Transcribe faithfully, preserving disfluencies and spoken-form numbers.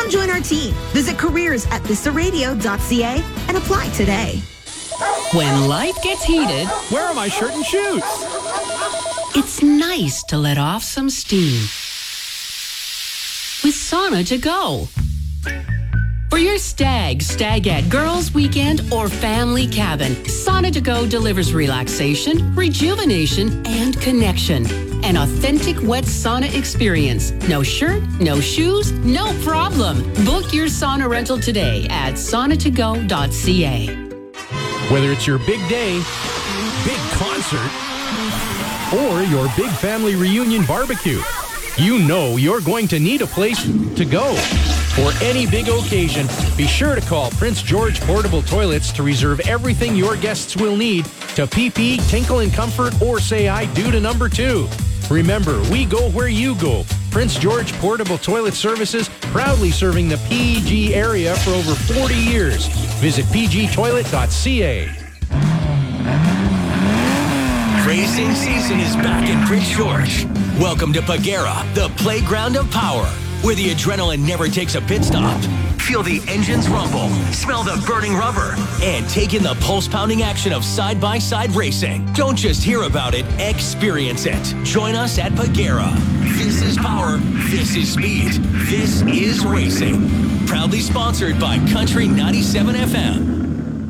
Come join our team. Visit careers at vista radio dot c a and apply today. When life gets heated, where are my shirt and shoes? It's nice to let off some steam with Sauna to Go. For your stag, stagette, girls' weekend, or family cabin, Sauna to Go delivers relaxation, rejuvenation, and connection. An authentic wet sauna experience. No shirt, no shoes, no problem. Book your sauna rental today at sauna to go dot c a. Whether it's your big day, big concert, or your big family reunion barbecue, you know you're going to need a place to go. For any big occasion, be sure to call Prince George Portable Toilets to reserve everything your guests will need to pee-pee, tinkle in comfort, or say I do to number two. Remember, we go where you go. Prince George Portable Toilet Services, proudly serving the P G area for over forty years. Visit p g toilet dot c a. Racing season is back in Prince George. Welcome to Pagera, the playground of power, where the adrenaline never takes a pit stop. Feel the engines rumble, smell the burning rubber, and take in the pulse-pounding action of side-by-side racing. Don't just hear about it, experience it. Join us at Pagera. This is power, this is speed, this is racing. Proudly sponsored by Country ninety-seven F M.